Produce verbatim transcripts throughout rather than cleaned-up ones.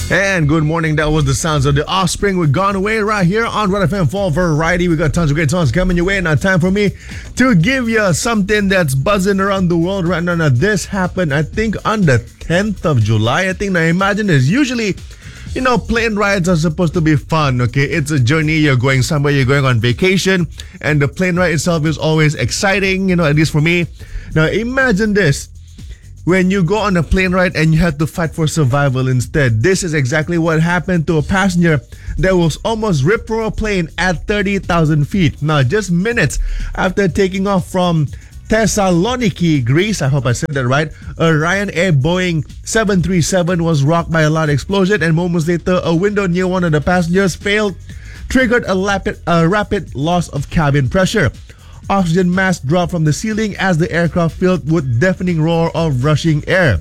And good morning. That was the sounds of The Offspring with Gone Away right here on Red F M for Variety. We got tons of great songs coming your way. Now, time for me to give you something that's buzzing around the world right now. Now, this happened, I think, on the tenth of July. I think, now imagine this. Usually, you know, plane rides are supposed to be fun, okay? It's a journey. You're going somewhere, you're going on vacation, and the plane ride itself is always exciting, you know, at least for me. Now, imagine this. When you go on a plane ride and you have to fight for survival instead. This is exactly what happened to a passenger that was almost ripped from a plane at thirty thousand feet. Now, just minutes after taking off from Thessaloniki, Greece, I hope I said that right, a Ryanair Boeing seven thirty-seven was rocked by a loud explosion, and moments later, a window near one of the passengers failed, triggered a rapid, a rapid loss of cabin pressure. Oxygen masks dropped from the ceiling as the aircraft filled with deafening roar of rushing air.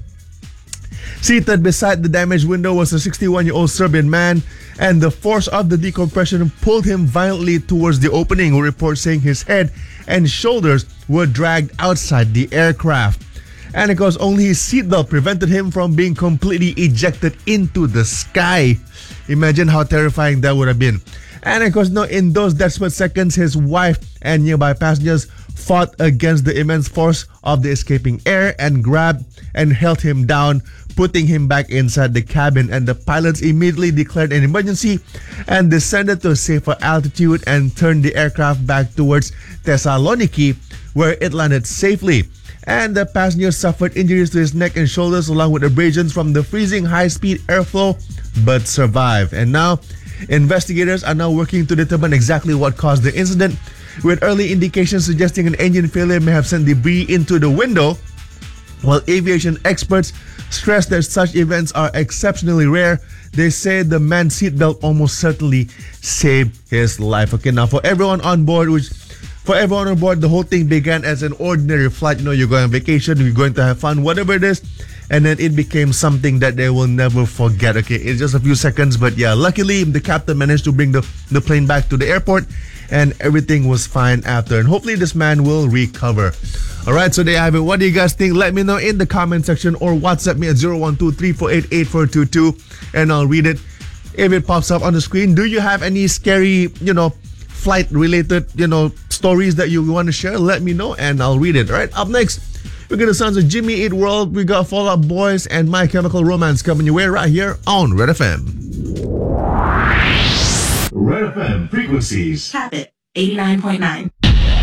Seated beside the damaged window was a sixty-one-year-old Serbian man, and the force of the decompression pulled him violently towards the opening, with reports saying his head and shoulders were dragged outside the aircraft. And of course, only his seatbelt prevented him from being completely ejected into the sky. Imagine how terrifying that would have been. And of course, no, in those desperate seconds, his wife and nearby passengers fought against the immense force of the escaping air and grabbed and held him down, putting him back inside the cabin. And the pilots immediately declared an emergency and descended to a safer altitude and turned the aircraft back towards Thessaloniki, where it landed safely. And the passenger suffered injuries to his neck and shoulders along with abrasions from the freezing high-speed airflow, but survived. And now, investigators are now working to determine exactly what caused the incident, with early indications suggesting an engine failure may have sent debris into the window. While aviation experts stress that such events are exceptionally rare, they say the man's seatbelt almost certainly saved his life. Okay, now for everyone on board, which for everyone on board, the whole thing began as an ordinary flight. You know, you're going on vacation, you're going to have fun, whatever it is. And then it became something that they will never forget. Okay, it's just a few seconds, but yeah, luckily the captain managed to bring the, the plane back to the airport, and everything was fine after. And hopefully this man will recover. All right, so there you have it. What do you guys think? Let me know in the comment section or WhatsApp me at zero one two three four eight eight four two two, and I'll read it if it pops up on the screen. Do you have any scary, you know, flight-related, you know, stories that you want to share? Let me know, and I'll read it. All right, up next, we got the sounds of Jimmy Eat World. We got Fall Out Boys and My Chemical Romance coming your way right here on Red F M. Red F M frequencies. Tap it, eighty-nine point nine.